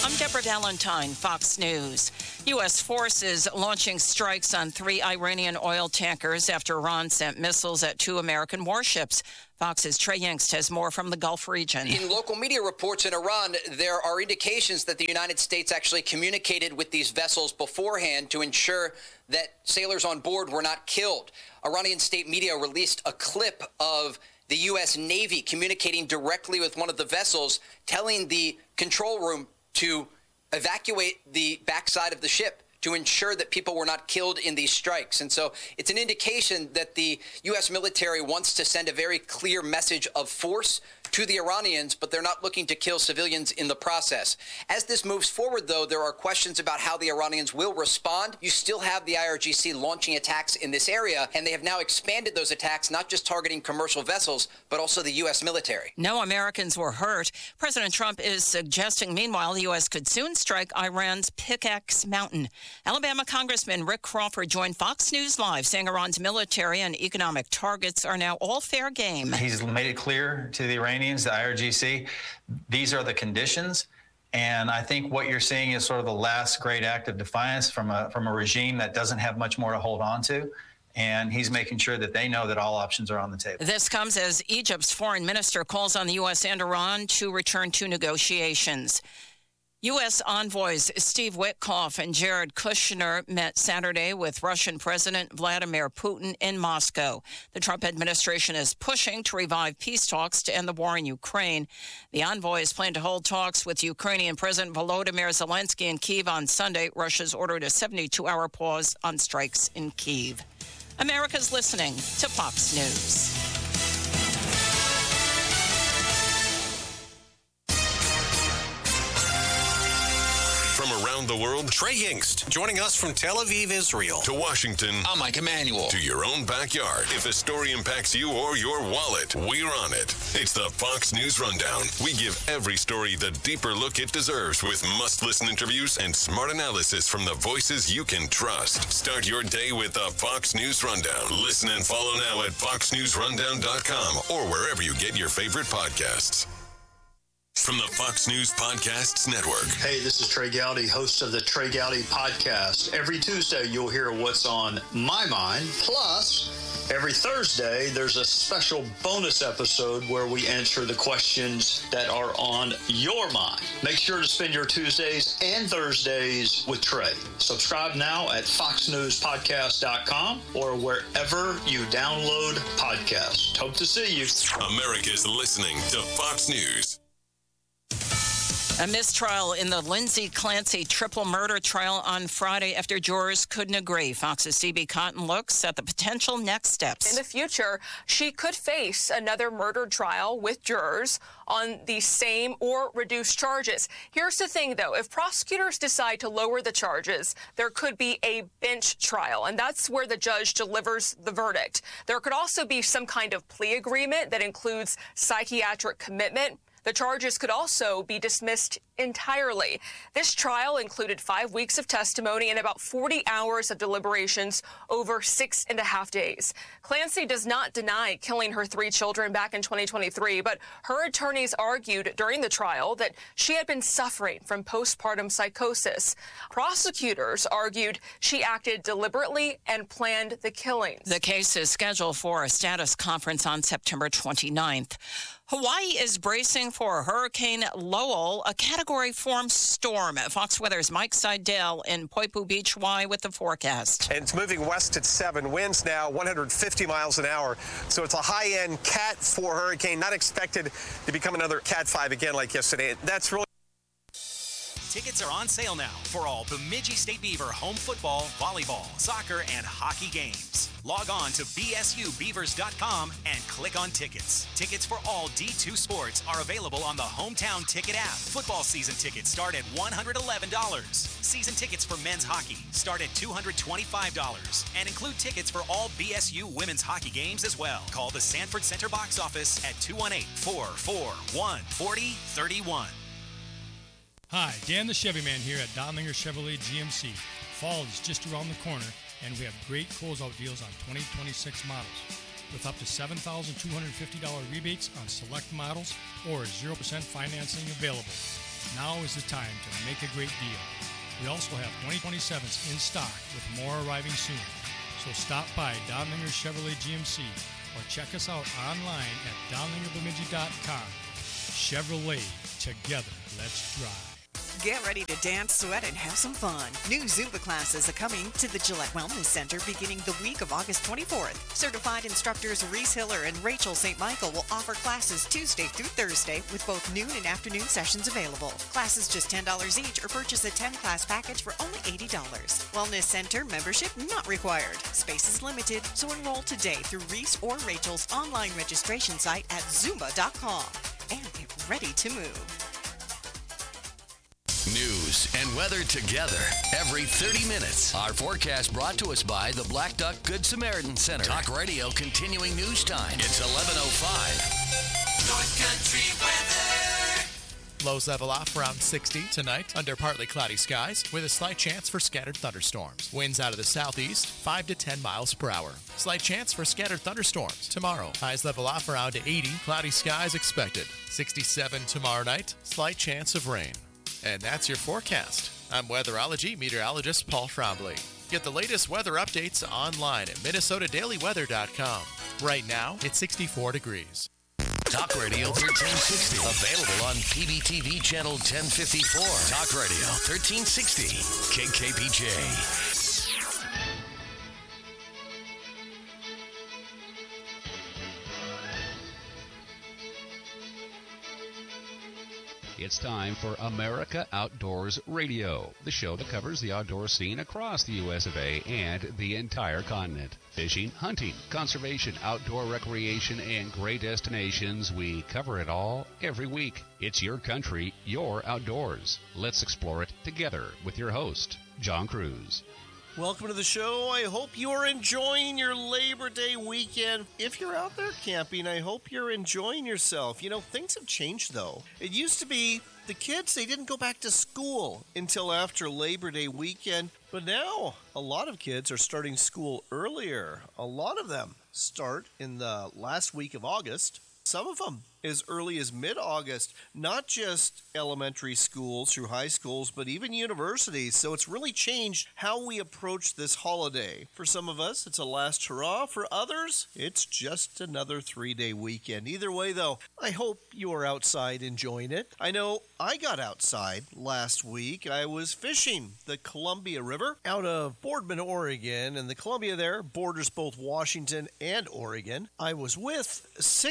I'm Deborah Valentine, Fox News. U.S. forces launching strikes on 3 Iranian oil tankers after Iran sent missiles at 2 American warships. Fox's Trey Yingst has more from the Gulf region. In local media reports in Iran, there are indications that the United States actually communicated with these vessels beforehand to ensure that sailors on board were not killed. Iranian state media released a clip of the U.S. Navy communicating directly with one of the vessels, telling the control room to evacuate the backside of the ship to ensure that people were not killed in these strikes. And so it's an indication that the U.S. military wants to send a very clear message of force to the Iranians, but they're not looking to kill civilians in the process. As this moves forward, though, there are questions about how the Iranians will respond. You still have the IRGC launching attacks in this area, and they have now expanded those attacks, not just targeting commercial vessels, but also the U.S. military. No Americans were hurt. President Trump is suggesting, meanwhile, the U.S. could soon strike Iran's Pickaxe Mountain. Alabama Congressman Rick Crawford joined Fox News Live, saying Iran's military and economic targets are now all fair game. He's made it clear to the Iranians, the IRGC, these are the conditions. And I think what you're seeing is sort of the last great act of defiance from a regime that doesn't have much more to hold on to. And he's making sure that they know that all options are on the table. This comes as Egypt's foreign minister calls on the U.S. and Iran to return to negotiations. U.S. envoys Steve Witkoff and Jared Kushner met Saturday with Russian President Vladimir Putin in Moscow. The Trump administration is pushing to revive peace talks to end the war in Ukraine. The envoys plan to hold talks with Ukrainian President Volodymyr Zelensky in Kyiv on Sunday. Russia's ordered a 72-hour pause on strikes in Kyiv. America's listening to Fox News. From around the world, Trey Yingst, joining us from Tel Aviv, Israel. To Washington, I'm Mike Emanuel. To your own backyard. If a story impacts you or your wallet, we're on it. It's the Fox News Rundown. We give every story the deeper look it deserves with must-listen interviews and smart analysis from the voices you can trust. Start your day with the Fox News Rundown. Listen and follow now at foxnewsrundown.com or wherever you get your favorite podcasts. From the Fox News Podcasts Network. Hey, this is Trey Gowdy, host of the Trey Gowdy Podcast. Every Tuesday, you'll hear what's on my mind. Plus, every Thursday, there's a special bonus episode where we answer the questions that are on your mind. Make sure to spend your Tuesdays and Thursdays with Trey. Subscribe now at foxnewspodcast.com or wherever you download podcasts. Hope to see you. America's listening to Fox News. A mistrial in the Lindsay Clancy triple murder trial on Friday after jurors couldn't agree. Fox's C.B. Cotton looks at the potential next steps. In the future, she could face another murder trial with jurors on the same or reduced charges. Here's the thing, though. If prosecutors decide to lower the charges, there could be a bench trial, and that's where the judge delivers the verdict. There could also be some kind of plea agreement that includes psychiatric commitment. The charges could also be dismissed entirely. This trial included 5 weeks of testimony and about 40 hours of deliberations over 6.5 days. Clancy does not deny killing her 3 children back in 2023, but her attorneys argued during the trial that she had been suffering from postpartum psychosis. Prosecutors argued she acted deliberately and planned the killings. The case is scheduled for a status conference on September 29th. Hawaii is bracing for Hurricane Lowell, a Category 4 storm. Fox Weather's Mike Seidel in Poipu Beach, Hawaii, with the forecast. And it's moving west at 7. Winds now 150 miles an hour. So it's a high-end Cat 4 hurricane, not expected to become another Cat 5 again like yesterday. That's really... Tickets are on sale now for all Bemidji State Beaver home football, volleyball, soccer, and hockey games. Log on to bsubeavers.com and click on tickets. Tickets for all D2 sports are available on the Hometown Ticket app. Football season tickets start at $111. Season tickets for men's hockey start at $225 and include tickets for all BSU women's hockey games as well. Call the Sanford Center box office at 218-441-4031. Hi, Dan the Chevy Man here at Donlinger Chevrolet GMC. Fall is just around the corner, and we have great closeout deals on 2026 models with up to $7,250 rebates on select models or 0% financing available. Now is the time to make a great deal. We also have 2027s in stock with more arriving soon. So stop by Donlinger Chevrolet GMC or check us out online at donlingerbemidji.com. Chevrolet, together, let's drive. Get ready to dance, sweat, and have some fun. New Zumba classes are coming to the Gillette Wellness Center beginning the week of August 24th. Certified instructors Reese Hiller and Rachel St. Michael will offer classes Tuesday through Thursday with both noon and afternoon sessions available. Classes just $10 each or purchase a 10-class package for only $80. Wellness Center membership not required. Space is limited, so enroll today through Reese or Rachel's online registration site at Zumba.com. And get ready to move. News and weather together every 30 minutes. Our forecast brought to us by the Black Duck Good Samaritan Center. Talk Radio continuing news time. It's 11:05. North Country weather. Lows level off around 60 tonight under partly cloudy skies with a slight chance for scattered thunderstorms. Winds out of the southeast 5 to 10 miles per hour. Slight chance for scattered thunderstorms tomorrow. Highs level off around 80. Cloudy skies expected. 67 tomorrow night. Slight chance of rain. And that's your forecast. I'm weatherology meteorologist Paul Trombley. Get the latest weather updates online at MinnesotaDailyWeather.com. Right now, it's 64 degrees. Talk Radio 1360. Available on PBTV Channel 1054. Talk Radio 1360. KKPJ. It's time for America Outdoors Radio, the show that covers the outdoor scene across the U.S. of A. and the entire continent. Fishing, hunting, conservation, outdoor recreation, and great destinations. We cover it all every week. It's your country, your outdoors. Let's explore it together with your host, John Cruz. Welcome to the show. I hope you are enjoying your Labor Day weekend. If you're out there camping, I hope you're enjoying yourself. You know, things have changed, though. It used to be the kids, they didn't go back to school until after Labor Day weekend. But now, a lot of kids are starting school earlier. A lot of them start in the last week of August. Some of them as early as mid-August, not just elementary schools through high schools, but even universities. So it's really changed how we approach this holiday. For some of us, it's a last hurrah. For others, it's just another 3-day weekend. Either way, though, I hope you are outside enjoying it. I know I got outside last week. I was fishing the Columbia River out of Boardman, Oregon, and the Columbia there borders both Washington and Oregon. I was with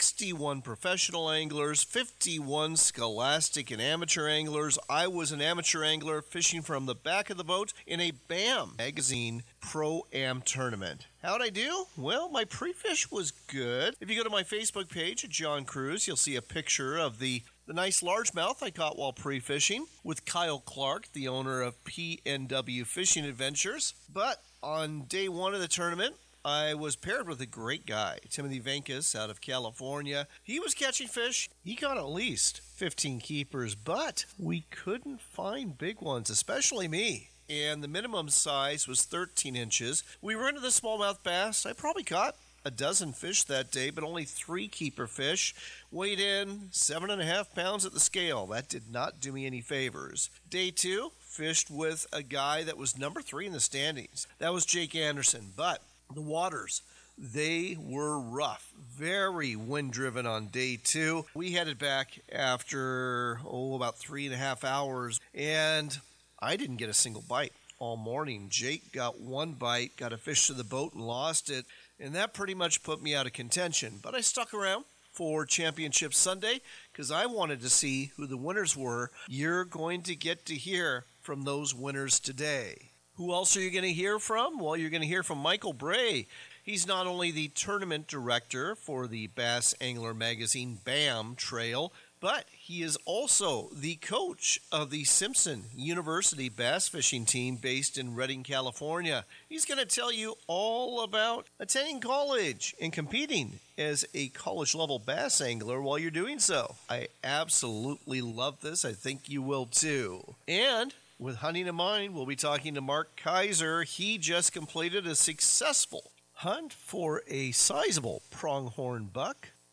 61 professional anglers, 51 scholastic and amateur anglers. I was an amateur angler fishing from the back of the boat in a BAM Magazine Pro-Am tournament. How'd I do? Well, my pre-fish was good. If you go to my Facebook page at John Cruz, you'll see a picture of the nice largemouth I caught while pre-fishing with Kyle Clark, the owner of PNW Fishing Adventures. But on day one of the tournament, I was paired with a great guy, Timothy Venkus out of California. He was catching fish. He caught at least 15 keepers, but we couldn't find big ones, especially me. And the minimum size was 13 inches. We were into the smallmouth bass. I probably caught a dozen fish that day, but only 3 keeper fish. Weighed in 7.5 pounds at the scale. That did not do me any favors. Day 2, fished with a guy that was number 3 in the standings. That was Jake Anderson, but the waters, they were rough, very wind-driven on day 2. We headed back after, about 3.5 hours, and I didn't get a single bite all morning. Jake got 1 bite, got a fish to the boat and lost it, and that pretty much put me out of contention. But I stuck around for Championship Sunday because I wanted to see who the winners were. You're going to get to hear from those winners today. Who else are you going to hear from? Well, you're going to hear from Michael Bray. He's not only the tournament director for the Bass Angler Magazine BAM Trail, but he is also the coach of the Simpson University bass fishing team based in Redding, California. He's going to tell you all about attending college and competing as a college-level bass angler while you're doing so. I absolutely love this. I think you will too. And with hunting in mind, we'll be talking to Mark Kaiser. He just completed a successful hunt for a sizable pronghorn buck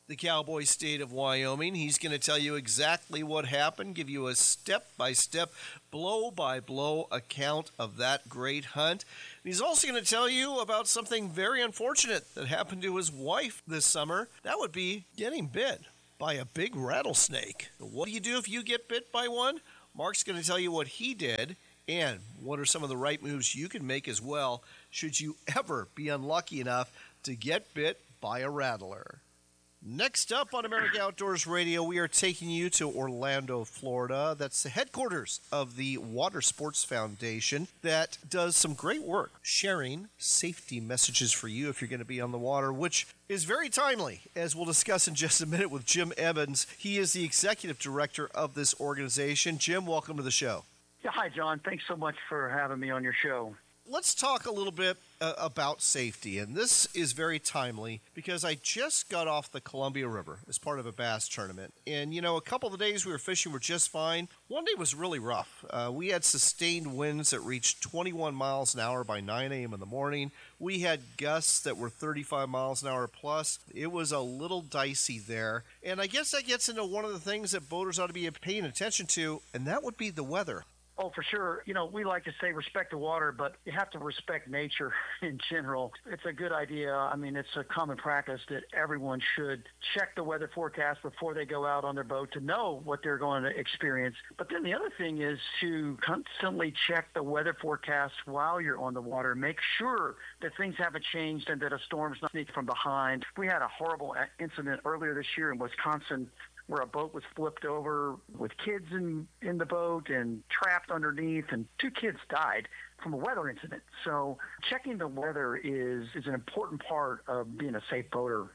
the cowboy state of Wyoming. He's going to tell you exactly what happened, give you a step-by-step, blow-by-blow account of that great hunt. And he's also going to tell you about something very unfortunate that happened to his wife this summer. That would be getting bit by a big rattlesnake. What do you do if you get bit by one? Mark's going to tell you what he did and what are some of the right moves you can make as well should you ever be unlucky enough to get bit by a rattler. Next up on America Outdoors Radio, we are taking you to Orlando, Florida. That's the headquarters of the Water Sports Foundation that does some great work sharing safety messages for you if you're going to be on the water, which is very timely, as we'll discuss in just a minute with Jim Evans. He is the executive director of this organization. Jim, welcome to the show. Yeah, hi, John. Thanks so much for having me on your show. Let's talk a little bit about safety, and this is very timely because I just got off the Columbia River as part of a bass tournament, and a couple of the days we were fishing were just fine. One day was really rough. We had sustained winds that reached 21 miles an hour by 9 a.m. in the morning. We had gusts that were 35 miles an hour plus. It was a little dicey there, and I guess that gets into one of the things that boaters ought to be paying attention to, and that would be the weather. Oh, for sure. We like to say respect the water, but you have to respect nature in general. It's a good idea. I mean, it's a common practice that everyone should check the weather forecast before they go out on their boat to know what they're going to experience. But then the other thing is to constantly check the weather forecast while you're on the water. Make sure that things haven't changed and that a storm's not sneaking from behind. We had a horrible incident earlier this year in Wisconsin where a boat was flipped over with kids in the boat and trapped underneath, and 2 kids died from a weather incident. So checking the weather is an important part of being a safe boater.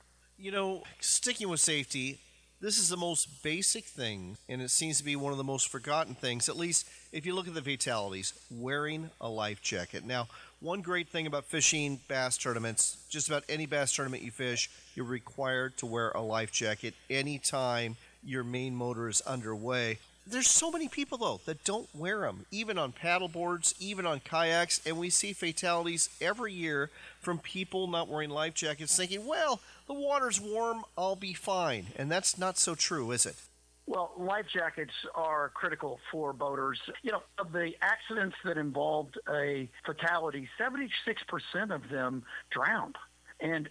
Sticking with safety, this is the most basic thing, and it seems to be one of the most forgotten things, at least if you look at the fatalities, wearing a life jacket. Now, one great thing about fishing bass tournaments, just about any bass tournament you fish, you're required to wear a life jacket anytime your main motor is underway. There's so many people, though, that don't wear them, even on paddle boards, even on kayaks, and we see fatalities every year from people not wearing life jackets thinking, well, the water's warm, I'll be fine. And that's not so true, is it? Well, life jackets are critical for boaters. Of the accidents that involved a fatality, 76% of them drowned. And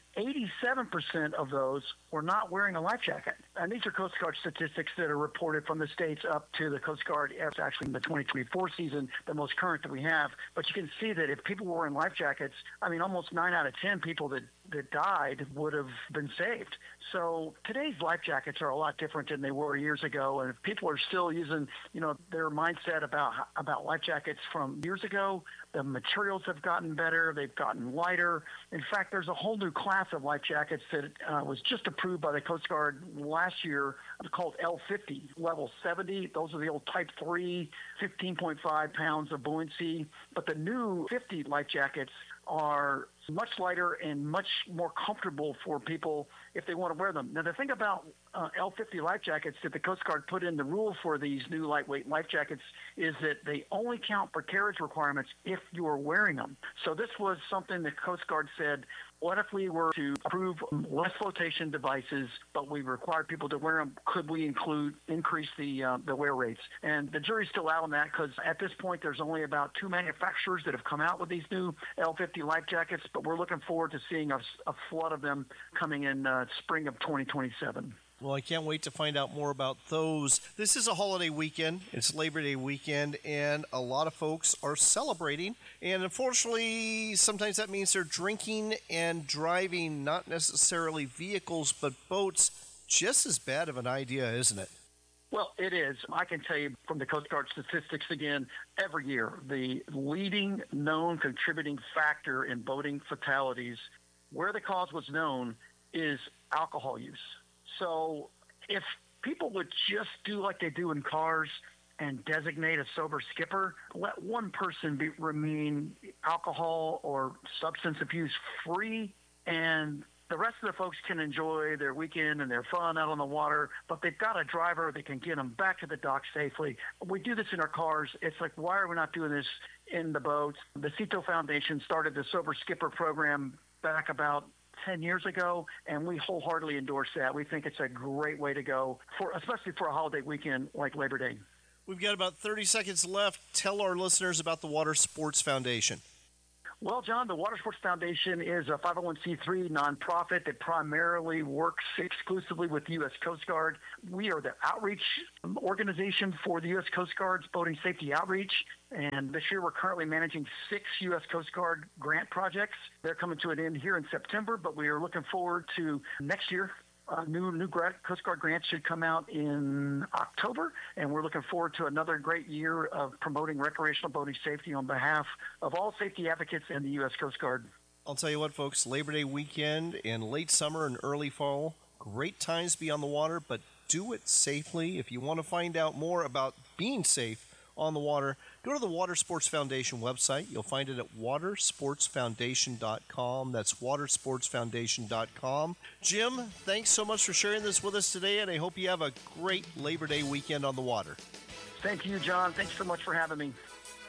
87% of those were not wearing a life jacket. And these are Coast Guard statistics that are reported from the states up to the Coast Guard. It's actually in the 2024 season, the most current that we have. But you can see that if people were wearing life jackets, almost 9 out of 10 people that died would have been saved. So today's life jackets are a lot different than they were years ago. And if people are still using, their mindset about life jackets from years ago, the materials have gotten better. They've gotten lighter. In fact, there's a whole new class of life jackets that was just approved by the Coast Guard last year called L50, level 70. Those are the old Type 3, 15.5 pounds of buoyancy. But the new 50 life jackets are much lighter and much more comfortable for people if they want to wear them. Now, the thing about L50 life jackets that the Coast Guard put in the rule for these new lightweight life jackets is that they only count for carriage requirements if you are wearing them. So this was something the Coast Guard said, what if we were to approve less flotation devices, but we required people to wear them? Could we increase the wear rates? And the jury's still out on that because at this point there's only about 2 manufacturers that have come out with these new L50 life jackets, but we're looking forward to seeing a flood of them coming in spring of 2027. Well, I can't wait to find out more about those. This is a holiday weekend. It's Labor Day weekend, and a lot of folks are celebrating. And unfortunately, sometimes that means they're drinking and driving not necessarily vehicles, but boats. Just as bad of an idea, isn't it? Well, it is. I can tell you from the Coast Guard statistics again, every year, the leading known contributing factor in boating fatalities, where the cause was known, is alcohol use. So if people would just do like they do in cars and designate a sober skipper, let one person remain alcohol or substance abuse free, and the rest of the folks can enjoy their weekend and their fun out on the water, but they've got a driver that can get them back to the dock safely. We do this in our cars. It's like, why are we not doing this in the boats? The CITO Foundation started the Sober Skipper program back about 10 years ago, and we wholeheartedly endorse that. We think it's a great way to go, especially for a holiday weekend like Labor Day. We've got about 30 seconds left. Tell our listeners about the Water Sports Foundation. Well, John, the Water Sports Foundation is a 501c3 nonprofit that primarily works exclusively with the U.S. Coast Guard. We are the outreach organization for the U.S. Coast Guard's boating safety outreach. And this year we're currently managing 6 U.S. Coast Guard grant projects. They're coming to an end here in September, but we are looking forward to next year. New Coast Guard grants should come out in October, and we're looking forward to another great year of promoting recreational boating safety on behalf of all safety advocates in the U.S. Coast Guard. I'll tell you what, folks, Labor Day weekend in late summer and early fall, great times to be on the water, but do it safely. If you want to find out more about being safe on the water, go to the Water Sports Foundation website. You'll find it at watersportsfoundation.com. That's watersportsfoundation.com. Jim, thanks so much for sharing this with us today, and I hope you have a great Labor Day weekend on the water. Thank you, John. Thanks so much for having me.